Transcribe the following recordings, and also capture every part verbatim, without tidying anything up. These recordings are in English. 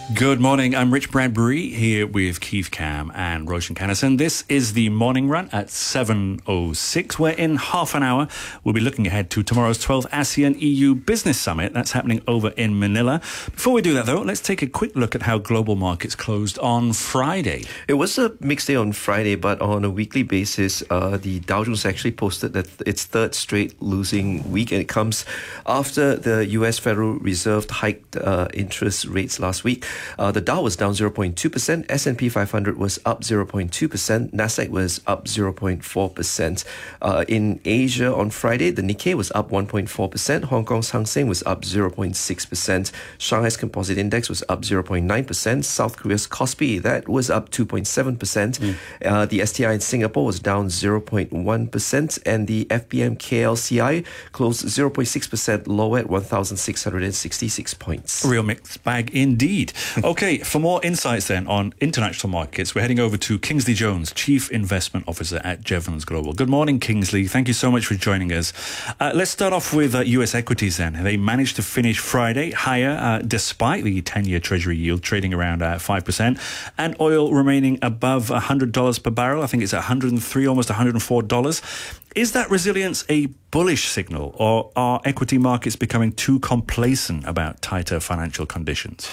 Good morning. I'm Rich Bradbury here with Keith Cam and Roshan Kannison. This is the morning run at seven oh six, where in half an hour we'll be looking ahead to tomorrow's twelfth ASEAN E U Business Summit. That's happening over in Manila. Before we do that, though, let's take a quick look at how global markets closed on Friday. It was a mixed day on Friday, but on a weekly basis, uh, the Dow Jones actually posted that its third straight losing week, and it comes after the U S Federal Reserve hiked uh, interest rates last week. Uh, the Dow was down zero point two percent, S and P five hundred was up zero point two percent, Nasdaq was up zero point four percent. Uh, in Asia on Friday, the Nikkei was up one point four percent, Hong Kong's Hang Seng was up zero point six percent, Shanghai's Composite Index was up zero point nine percent, South Korea's Kospi, that was up two point seven percent, mm. uh, the S T I in Singapore was down zero point one percent, and the F B M K L C I closed zero point six percent lower at one thousand six hundred sixty-six points. Real mixed bag indeed. Okay, for more insights then on international markets, we're heading over to Kingsley Jones, Chief Investment Officer at Jevons Global. Good morning, Kingsley. Thank you so much for joining us. Uh, let's start off with uh, U S equities then. They managed to finish Friday higher uh, despite the ten-year Treasury yield trading around uh, five percent, and oil remaining above one hundred dollars per barrel. I think it's one hundred three, almost one hundred four dollars. Is that resilience a bullish signal, or are equity markets becoming too complacent about tighter financial conditions?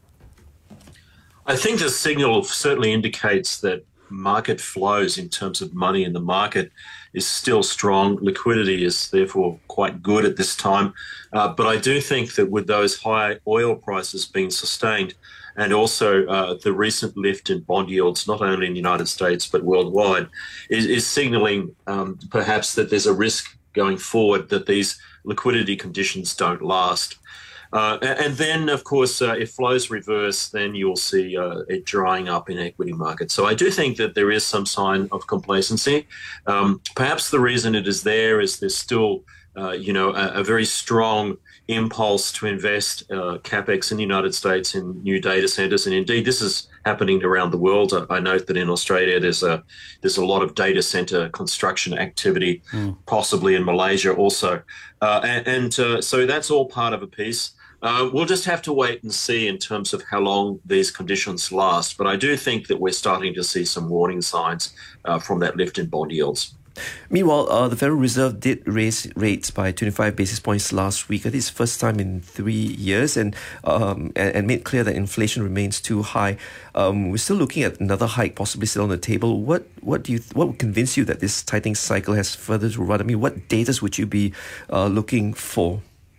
I think the signal certainly indicates that market flows in terms of money in the market is still strong. Liquidity is therefore quite good at this time. Uh, but I do think that with those high oil prices being sustained, and also uh, the recent lift in bond yields, not only in the United States but worldwide, is, is signalling um, perhaps that there's a risk going forward that these liquidity conditions don't last. Uh, and then, of course, uh, if flows reverse, then you'll see uh, it drying up in equity markets. So I do think that there is some sign of complacency. Um, perhaps the reason it is there is there's still, uh, you know, a, a very strong impulse to invest uh, capex in the United States in new data centers. And indeed, this is happening around the world. I, I note that in Australia, there's a there's a lot of data center construction activity, mm. possibly in Malaysia also. Uh, and and uh, so that's all part of a piece. Uh, we'll just have to wait and see in terms of how long these conditions last. But I do think that we're starting to see some warning signs uh, from that lift in bond yields. Meanwhile, uh, the Federal Reserve did raise rates by twenty-five basis points last week. I think it's the first time in three years and um, and, and made clear that inflation remains too high. Um, we're still looking at another hike possibly still on the table. What what do you what would convince you that this tightening cycle has further to run? I mean, what data would you be uh, looking for?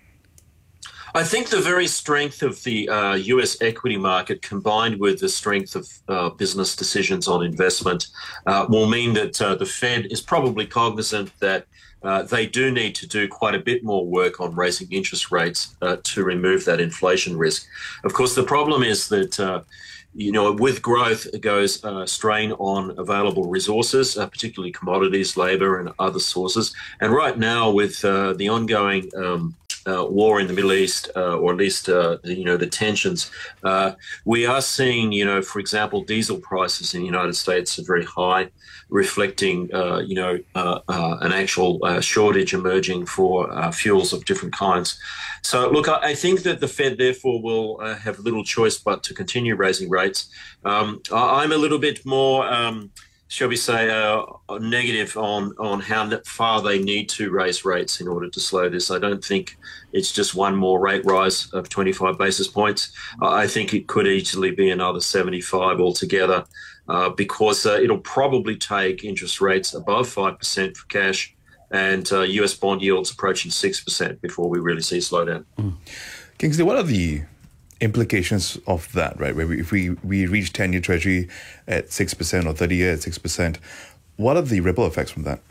I think the very strength of the uh, U S equity market combined with the strength of uh, business decisions on investment uh, will mean that uh, the Fed is probably cognizant that uh, they do need to do quite a bit more work on raising interest rates uh, to remove that inflation risk. Of course, the problem is that uh, you know, with growth, it goes uh, strain on available resources, uh, particularly commodities, labour and other sources. And right now with uh, the ongoing um, Uh, war in the Middle East, uh, or at least, uh, the, you know, the tensions, uh, we are seeing, you know, for example, diesel prices in the United States are very high, reflecting, uh, you know, uh, uh, an actual uh, shortage emerging for uh, fuels of different kinds. So, look, I, I think that the Fed, therefore, will uh, have little choice but to continue raising rates. Um, I, I'm a little bit more... Um, shall we say, uh, negative on, on how far they need to raise rates in order to slow this. I don't think it's just one more rate rise of twenty-five basis points. Uh, I think it could easily be another seventy-five altogether uh, because uh, it'll probably take interest rates above five percent for cash and uh, U S bond yields approaching six percent before we really see a slowdown. Mm. Kingsley, what are the implications of that, right? Where we, if we, we reach ten-year Treasury at six percent or thirty-year at six percent, what are the ripple effects from that?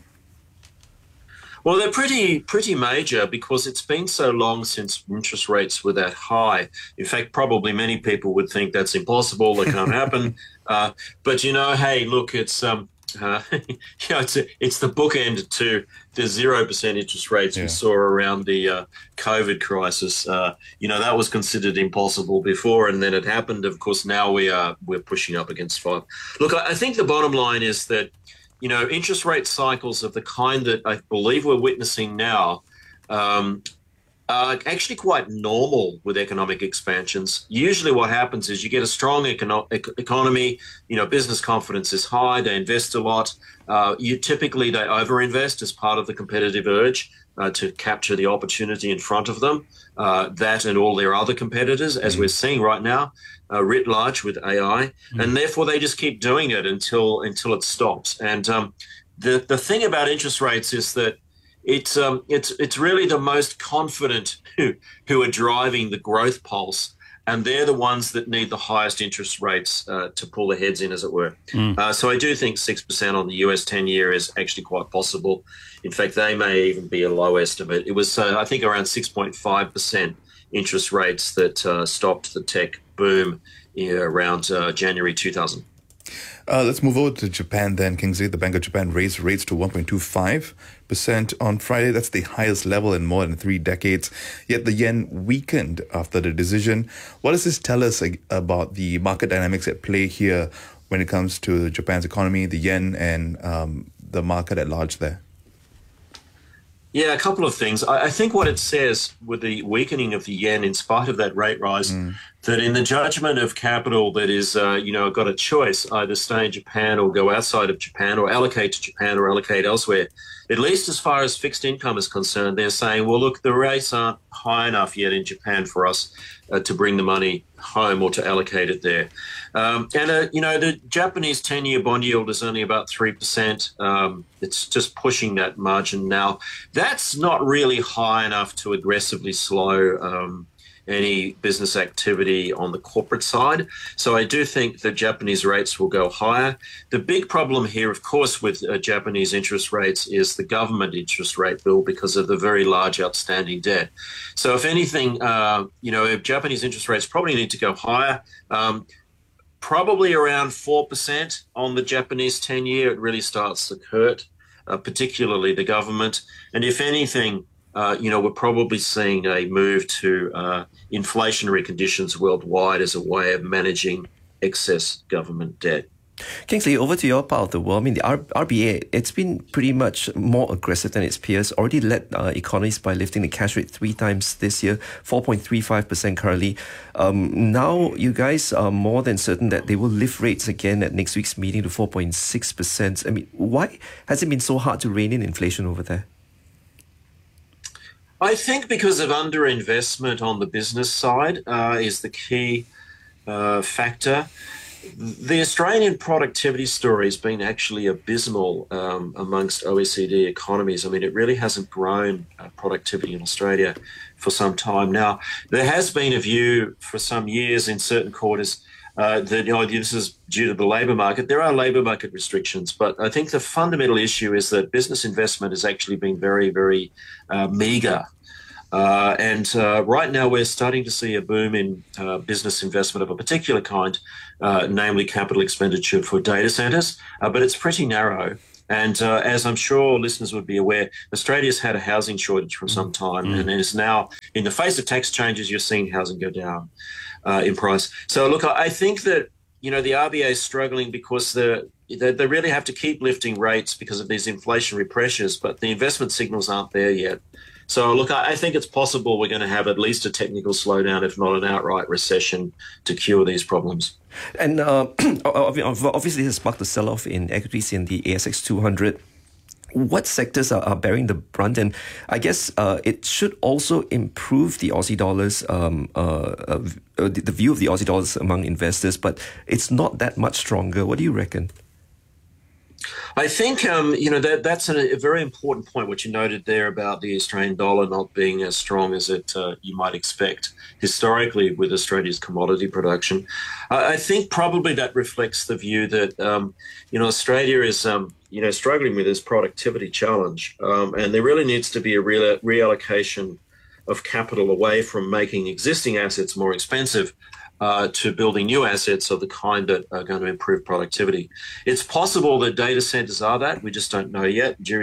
Well, they're pretty pretty major because it's been so long since interest rates were that high. In fact, probably many people would think that's impossible, that can't happen. Uh, but, you know, hey, look, it's... Um, Uh, you know, it's a, it's the bookend to the zero percent interest rates yeah. we saw around the uh, COVID crisis. Uh, you know, that was considered impossible before, and then it happened. Of course, now we are we're pushing up against five. Look, I, I think the bottom line is that, you know, interest rate cycles of the kind that I believe we're witnessing now um, Uh, actually quite normal with economic expansions. Usually what happens is you get a strong econo- ec- economy, you know, business confidence is high, they invest a lot. Uh, you typically, they overinvest as part of the competitive urge uh, to capture the opportunity in front of them. Uh, that and all their other competitors, as mm. we're seeing right now, uh, writ large with A I. Mm. And therefore they just keep doing it until, until it stops. And um, the, the thing about interest rates is that It's um it's it's really the most confident who who are driving the growth pulse, and they're the ones that need the highest interest rates uh, to pull their heads in, as it were. Mm. Uh, so I do think six percent on the U S ten year is actually quite possible. In fact, they may even be a low estimate. It was uh, I think around six point five percent interest rates that uh, stopped the tech boom in, around uh, January two thousand. Uh, let's move over to Japan then, Kingsley. The Bank of Japan raised rates to one point two five percent on Friday. That's the highest level in more than three decades. Yet the yen weakened after the decision. What does this tell us about the market dynamics at play here when it comes to Japan's economy, the yen, and um, the market at large there? Yeah, a couple of things. I, I think what it says with the weakening of the yen, in spite of that rate rise, mm. that in the judgment of capital that is, uh, you know, got a choice, either stay in Japan or go outside of Japan or allocate to Japan or allocate elsewhere, at least as far as fixed income is concerned, they're saying, well, look, the rates aren't high enough yet in Japan for us uh, to bring the money home or to allocate it there. Um, and, uh, you know, the Japanese ten-year bond yield is only about three percent. Um, it's just pushing that margin now. That's not really high enough to aggressively slow um, any business activity on the corporate side. So I do think the Japanese rates will go higher. The big problem here, of course, with uh, Japanese interest rates is the government interest rate bill because of the very large outstanding debt. So if anything, uh, you know, if Japanese interest rates probably need to go higher, um, probably around four percent on the Japanese ten-year, it really starts to hurt, uh, particularly the government. And if anything, Uh, you know, we're probably seeing a move to uh, inflationary conditions worldwide as a way of managing excess government debt. Kingsley, over to your part of the world. I mean, the R B A, it's been pretty much more aggressive than its peers, already led uh, economies by lifting the cash rate three times this year, four point three five percent currently. Um, now, you guys are more than certain that they will lift rates again at next week's meeting to four point six percent. I mean, why has it been so hard to rein in inflation over there? I think because of underinvestment on the business side uh, is the key uh, factor. The Australian productivity story has been actually abysmal um, amongst O E C D economies. I mean, it really hasn't grown uh, productivity in Australia for some time now. There has been a view for some years in certain quarters uh, that, you know, this is due to the labour market. There are labour market restrictions, but I think the fundamental issue is that business investment has actually been very, very uh, meagre. Uh, and uh, right now we're starting to see a boom in uh, business investment of a particular kind, uh, namely capital expenditure for data centres, uh, but it's pretty narrow. And uh, as I'm sure listeners would be aware, Australia's had a housing shortage for some time mm. and is now, in the face of tax changes, you're seeing housing go down uh, in price. So, look, I think that, you know, the R B A is struggling because the They, they really have to keep lifting rates because of these inflationary pressures, but the investment signals aren't there yet. So, look, I, I think it's possible we're going to have at least a technical slowdown, if not an outright recession, to cure these problems. And uh, obviously, this sparked the sell-off in equities in the A S X two hundred. What sectors are, are bearing the brunt? And I guess uh, it should also improve the Aussie dollars, um, uh, uh, the, the view of the Aussie dollars among investors, but it's not that much stronger. What do you reckon? I think, um, you know, that that's a, a very important point, what you noted there about the Australian dollar not being as strong as it uh, you might expect historically with Australia's commodity production. Uh, I think probably that reflects the view that, um, you know, Australia is, um, you know, struggling with this productivity challenge. Um, and there really needs to be a real reallocation of capital away from making existing assets more expensive Uh, to building new assets of the kind that are going to improve productivity. It's possible that data centers are that. We just don't know yet. Jury's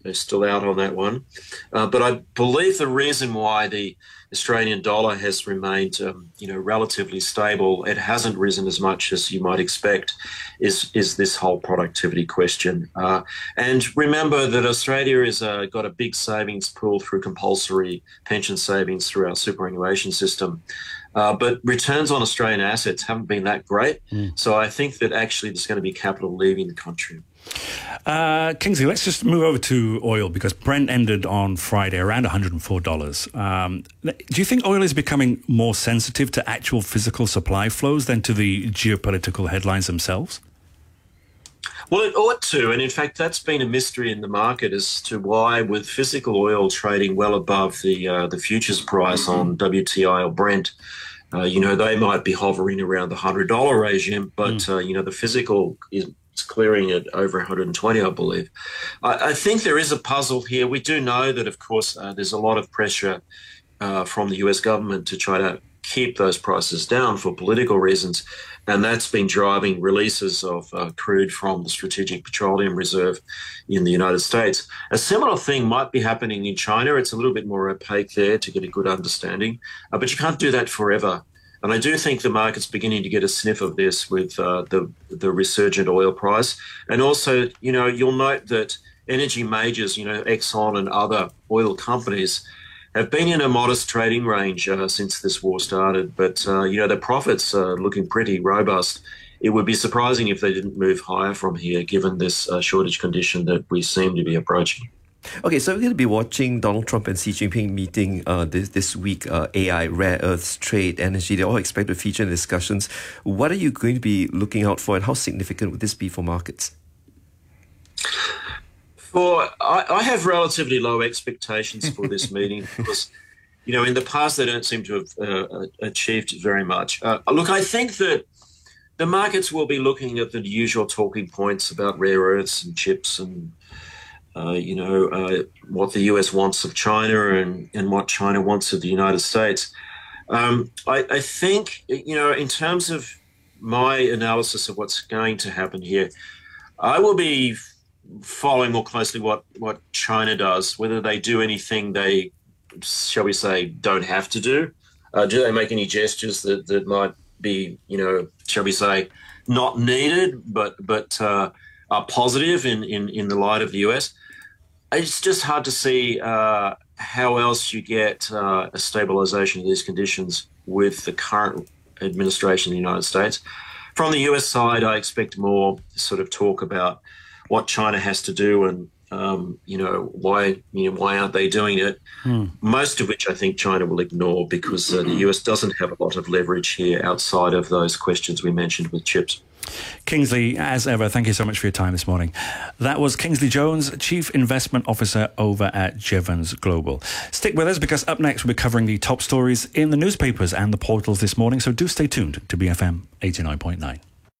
they're still out on that one. Uh, but I believe the reason why the Australian dollar has remained, um, you know, relatively stable, it hasn't risen as much as you might expect, is is this whole productivity question. Uh, and remember that Australia has uh, got a big savings pool through compulsory pension savings through our superannuation system. Uh, but returns on Australian assets haven't been that great. Mm. So I think that actually there's going to be capital leaving the country. Uh, Kingsley, let's just move over to oil because Brent ended on Friday around one hundred four dollars. Um, do you think oil is becoming more sensitive to actual physical supply flows than to the geopolitical headlines themselves? Well, it ought to. And in fact, that's been a mystery in the market as to why, with physical oil trading well above the uh, the futures price on W T I or Brent, uh, you know, they might be hovering around the one hundred dollars regime, but, mm. uh, you know, the physical is clearing at over one hundred twenty, I believe. I, I think there is a puzzle here. We do know that, of course, uh, there's a lot of pressure uh, from the U S government to try to keep those prices down for political reasons. And that's been driving releases of uh, crude from the Strategic Petroleum Reserve in the United States. A similar thing might be happening in China. It's a little bit more opaque there to get a good understanding, uh, but you can't do that forever. And I do think the market's beginning to get a sniff of this with uh, the, the resurgent oil price. And also, you know, you'll note that energy majors, you know, Exxon and other oil companies have been in a modest trading range uh, since this war started. But, uh, you know, their profits are looking pretty robust. It would be surprising if they didn't move higher from here, given this uh, shortage condition that we seem to be approaching. Okay, so we're going to be watching Donald Trump and Xi Jinping meeting uh, this, this week. Uh, A I, rare earths, trade, energy, they're all expected to feature in discussions. What are you going to be looking out for and how significant would this be for markets? For, I, I have relatively low expectations for this meeting because, you know, in the past they don't seem to have uh, achieved very much. Uh, look, I think that the markets will be looking at the usual talking points about rare earths and chips and Uh, you know, uh, what the U S wants of China and, and what China wants of the United States. Um, I, I think, you know, in terms of my analysis of what's going to happen here, I will be following more closely what, what China does, whether they do anything they, shall we say, don't have to do. Uh, do they make any gestures that, that might be, you know, shall we say, not needed, but, but uh, are positive in, in, in the light of the U S? It's just hard to see uh, how else you get uh, a stabilization of these conditions with the current administration in the United States. From the U S side, I expect more sort of talk about what China has to do and, um, you know, why you know, why aren't they doing it? Hmm. Most of which I think China will ignore because uh, the U S doesn't have a lot of leverage here outside of those questions we mentioned with chips. Kingsley, as ever, thank you so much for your time this morning. That was Kingsley Jones, Chief Investment Officer over at Jevons Global. Stick with us because up next we'll be covering the top stories in the newspapers and the portals this morning, so do stay tuned to B F M eighty-nine point nine.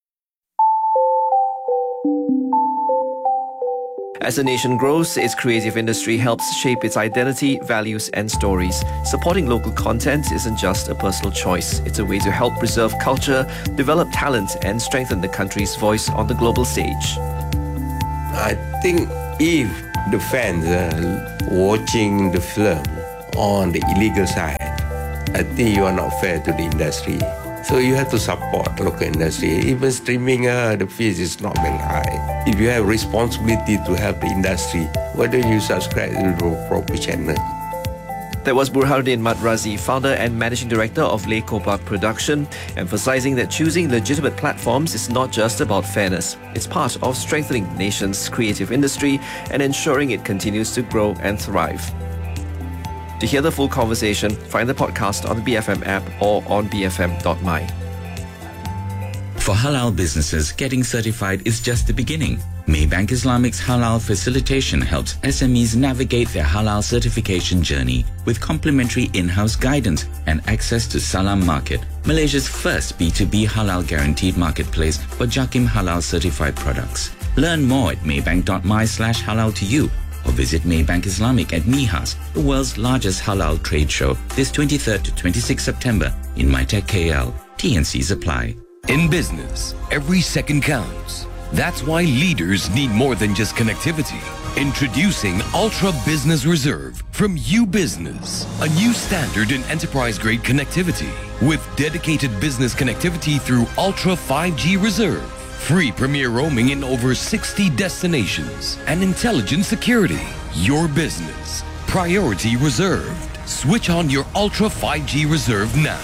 As the nation grows, its creative industry helps shape its identity, values and stories. Supporting local content isn't just a personal choice. It's a way to help preserve culture, develop talent and strengthen the country's voice on the global stage. I think if the fans are watching the film on the illegal side, I think you are not fair to the industry. So you have to support local industry. Even streaming, uh, the fees is not very high. If you have responsibility to help the industry, why don't you subscribe to the proper channel? That was Burhanuddin Madrazi, founder and managing director of Le Kopak Production, emphasizing that choosing legitimate platforms is not just about fairness. It's part of strengthening the nation's creative industry and ensuring it continues to grow and thrive. To hear the full conversation, find the podcast on the B F M app or on b f m dot my. For halal businesses, getting certified is just the beginning. Maybank Islamic's halal facilitation helps S M Es navigate their halal certification journey with complimentary in-house guidance and access to Salam Market, Malaysia's first B two B halal guaranteed marketplace for Jakim halal certified products. Learn more at maybank dot my slash halal to you or visit Maybank Islamic at MIHAS, the world's largest halal trade show, this twenty-third to twenty-sixth September in MyTech K L. T and Cs apply. In business, every second counts. That's why leaders need more than just connectivity. Introducing Ultra Business Reserve from U-Business, a new standard in enterprise-grade connectivity with dedicated business connectivity through Ultra five G Reserve, free premier roaming in over sixty destinations, and intelligent security. Your business, priority reserved. Switch on your Ultra five G Reserve now.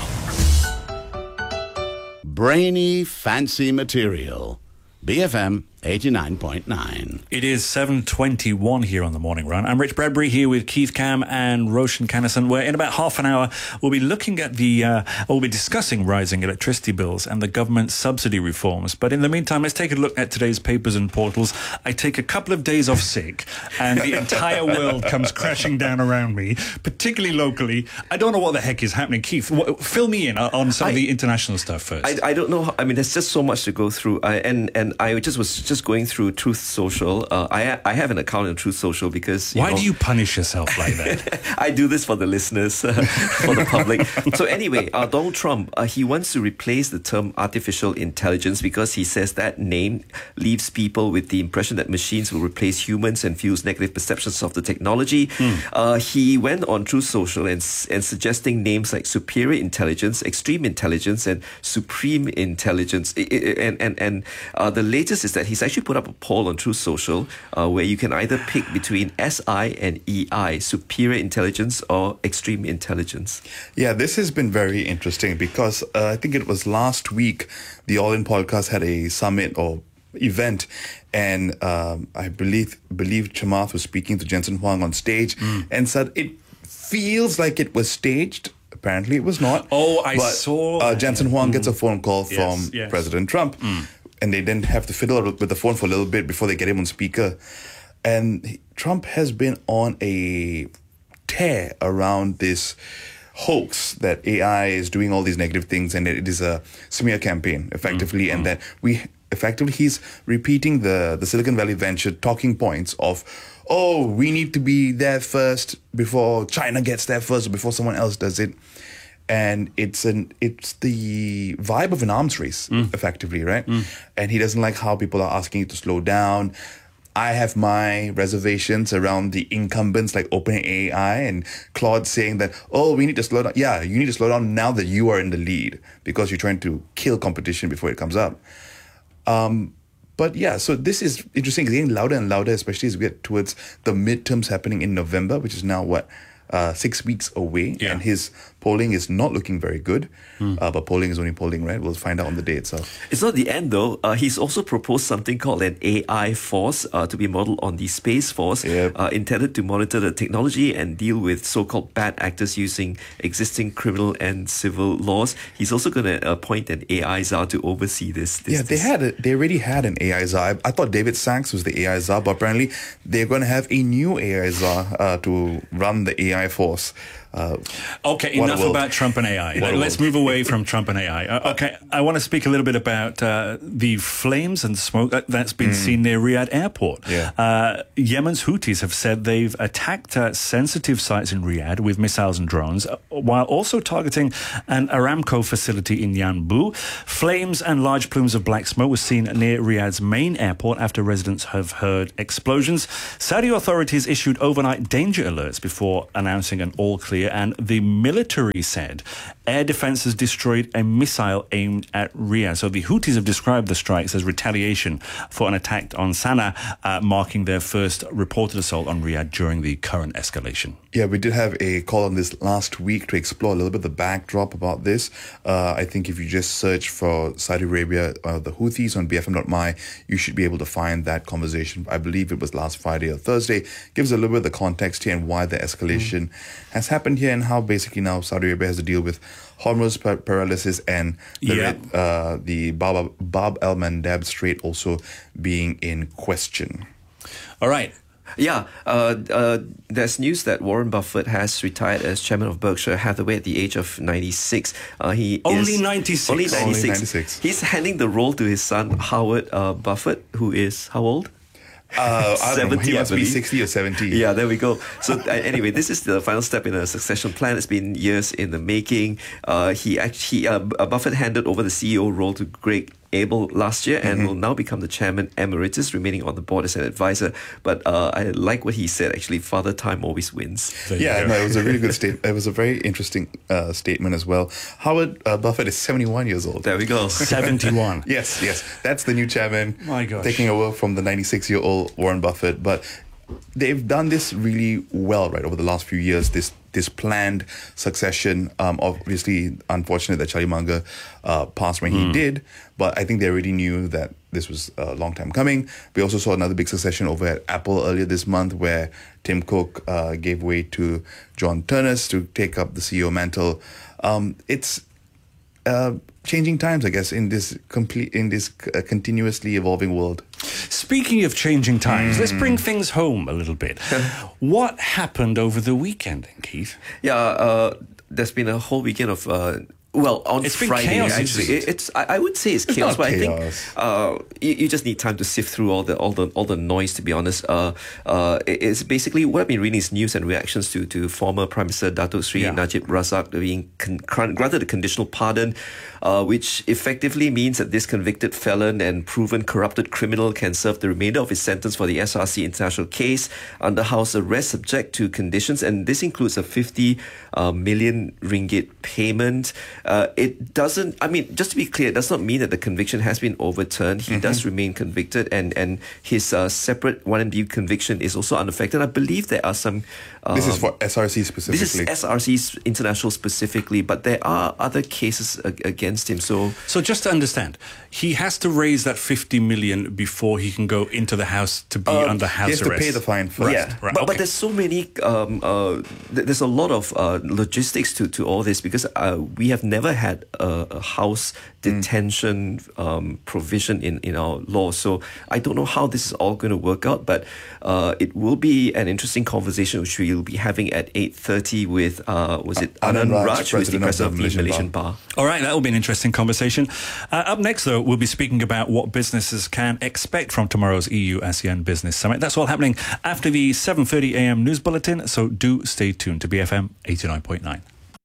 Brainy, fancy material. B F M eighty-nine point nine. It is seven twenty-one here on the Morning Run. I'm Rich Bradbury here with Keith Cam and Roshan Kannison, where in about half an hour we'll be looking at the, uh, we'll be discussing rising electricity bills and the government subsidy reforms. But in the meantime, let's take a look at today's papers and portals. I take a couple of days off sick and the entire world comes crashing down around me, particularly locally. I don't know what the heck is happening. Keith, what, fill me in on some I, of the international stuff first. I, I don't know. How, I mean, there's just so much to go through. I, and, and I just was just going through Truth Social. Uh, I I have an account on Truth Social because you why know, do you punish yourself like that? I do this for the listeners, uh, for the public. So anyway, uh, Donald Trump uh, he wants to replace the term artificial intelligence because he says that name leaves people with the impression that machines will replace humans and fuels negative perceptions of the technology. Mm. Uh, he went on Truth Social and and suggesting names like superior intelligence, extreme intelligence, and supreme intelligence. And and and uh, the latest is that he's actually put up a poll on Truth Social uh, where you can either pick between S I and E I, superior intelligence or extreme intelligence. Yeah, this has been very interesting because uh, I think it was last week the All In Podcast had a summit or event, and um, I believe believe Chamath was speaking to Jensen Huang on stage mm. and said it feels like it was staged. Apparently it was not. Oh, I but, saw. Uh, Jensen Huang mm. gets a phone call yes, from yes. President Trump. Mm. And they didn't have to fiddle with the phone for a little bit before they get him on speaker. And he, Trump has been on a tear around this hoax that A I is doing all these negative things and it is a smear campaign, effectively, mm-hmm. and that we effectively he's repeating the, the Silicon Valley venture talking points of, oh, we need to be there first before China gets there first or before someone else does it. And it's an it's the vibe of an arms race, mm. effectively, right? Mm. And he doesn't like how people are asking you to slow down. I have my reservations around the incumbents like OpenAI and Claude saying that, oh, we need to slow down. Yeah, you need to slow down now that you are in the lead because you're trying to kill competition before it comes up. Um, but yeah, so this is interesting. It's getting louder and louder, especially as we get towards the midterms happening in November, which is now what? Uh, six weeks away, yeah. and his polling is not looking very good. Mm. Uh, but polling is only polling, right? We'll find out on the day itself. It's not the end, though. Uh, he's also proposed something called an A I force uh, to be modeled on the Space Force, yep. uh, intended to monitor the technology and deal with so-called bad actors using existing criminal and civil laws. He's also going to appoint an A I czar to oversee this. this yeah, they this. had a, they already had an A I czar. I, I thought David Sachs was the A I czar, but apparently they're going to have a new A I czar uh, to run the A I force. Uh, okay, enough about Trump and A I. Let's move away from Trump and A I. Uh, okay, I want to speak a little bit about uh, the flames and smoke that, that's been mm. seen near Riyadh Airport. Yeah. Uh, Yemen's Houthis have said they've attacked uh, sensitive sites in Riyadh with missiles and drones, uh, while also targeting an Aramco facility in Yanbu. Flames and large plumes of black smoke were seen near Riyadh's main airport after residents have heard explosions. Saudi authorities issued overnight danger alerts before announcing an all-clear, and the military said air defenses destroyed a missile aimed at Riyadh. So the Houthis have described the strikes as retaliation for an attack on Sana'a, uh, marking their first reported assault on Riyadh during the current escalation. Yeah, we did have a call on this last week to explore a little bit the backdrop about this. Uh, I think if you just search for Saudi Arabia, uh, the Houthis on B F M dot my, you should be able to find that conversation. I believe it was last Friday or Thursday. Gives a little bit of the context here and why the escalation mm. has happened here and how basically now Saudi Arabia has to deal with Hormuz paralysis and the, yep. uh, the Bab, Bab el-Mandab Strait also being in question. All right. Yeah, uh, uh, there's news that Warren Buffett has retired as chairman of Berkshire Hathaway at the age of ninety-six. Uh, he only is ninety-six. Only ninety-six. Only ninety-six. He's handing the role to his son Howard uh, Buffett, who is how old? Uh, I don't know, he must I be sixty or seventy. Yeah, there we go. So uh, anyway, this is the final step in a succession plan. It's been years in the making. Uh, he actually uh, Buffett handed over the C E O role to Greg able last year and mm-hmm. will now become the chairman emeritus, remaining on the board as an advisor. But uh, I like what he said, actually, Father Time always wins. Yeah, no, it was a really good statement. It was a very interesting uh, statement as well. Howard uh, Buffett is seventy-one years old. There we go. seventy-one. Yes, yes. That's the new chairman. My gosh. Taking over from the ninety-six-year-old Warren Buffett. But they've done this really well, right, over the last few years. This this planned succession. Um, obviously, unfortunate that Charlie Munger uh, passed when mm. he did, but I think they already knew that this was a long time coming. We also saw another big succession over at Apple earlier this month, where Tim Cook uh, gave way to John Ternus to take up the C E O mantle. Um, it's uh, changing times, I guess, in this complete in this uh, continuously evolving world. Speaking of changing times, mm. let's bring things home a little bit. What happened over the weekend, Keith? Yeah, uh, there's been a whole weekend of... Uh, Well, on it's Friday, chaos, actually, it, it's I, I would say it's, it's chaos, but chaos. I think uh, you, you just need time to sift through all the all the all the noise. To be honest, uh, uh, it, it's basically what I've been reading is news and reactions to to former Prime Minister Datuk Sri yeah. Najib Razak being con- granted a conditional pardon, uh, which effectively means that this convicted felon and proven corrupted criminal can serve the remainder of his sentence for the S R C international case under house arrest, subject to conditions, and this includes a fifty uh, million ringgit payment. Uh, it doesn't, I mean, just to be clear, it does not mean that the conviction has been overturned. He mm-hmm. does remain convicted, and, and his uh, separate one M D conviction is also unaffected. I believe there are some... Um, this is for S R C specifically. This is S R C International specifically, but there are other cases ag- against him. So, so just to understand, he has to raise that fifty million before he can go into the house to be uh, under house he has arrest. to pay the fine first. Yeah, right. but, okay. but there's so many, um, uh, th- there's a lot of uh, logistics to, to all this, because uh, we have never had a, a house detention mm. um, provision in, in our law. So I don't know how this is all going to work out, but uh, it will be an interesting conversation which we'll be having at eight thirty with, uh, was it uh, Anand Raj, Raj who is the president of the Malaysian, Malaysian Bar. Bar. All right, that will be an interesting conversation. Uh, up next, though, we'll be speaking about what businesses can expect from tomorrow's E U ASEAN Business Summit. That's all happening after the seven thirty a.m. news bulletin, so do stay tuned to B F M eighty-nine point nine.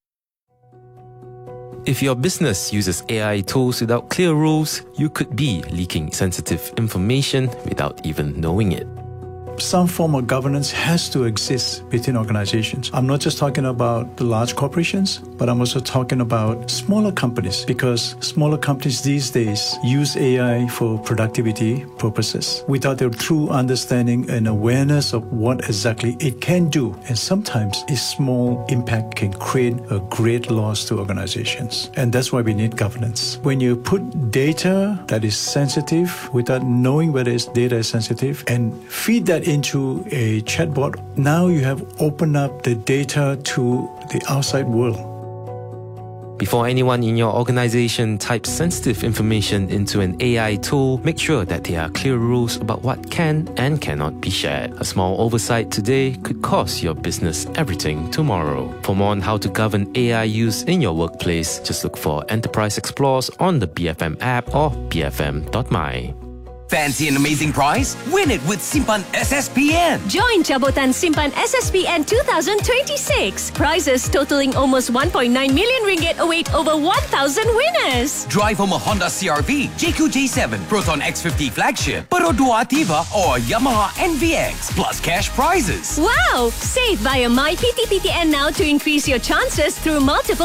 If your business uses A I tools without clear rules, you could be leaking sensitive information without even knowing it. Some form of governance has to exist within organizations. I'm not just talking about the large corporations, but I'm also talking about smaller companies, because smaller companies these days use A I for productivity purposes without a true understanding and awareness of what exactly it can do. And sometimes a small impact can create a great loss to organizations. And that's why we need governance. When you put data that is sensitive without knowing whether it's data is sensitive and feed that into a chatbot, now you have opened up the data to the outside world. Before anyone in your organization types sensitive information into an A I tool, make sure that there are clear rules about what can and cannot be shared. A small oversight today could cost your business everything tomorrow. For more on how to govern A I use in your workplace, just look for Enterprise Explorers on the B F M app or b f m dot m y. Fancy an amazing prize? Win it with Simpan S S P N. Join Jabotan Simpan S S P N twenty twenty-six. Prizes totaling almost one point nine million ringgit await over one thousand winners. Drive home a Honda C R V, J Q J seven, Proton X fifty flagship, Perodua Ativa, or Yamaha N V X, plus cash prizes. Wow! Save via My P T P T N now to increase your chances through multiple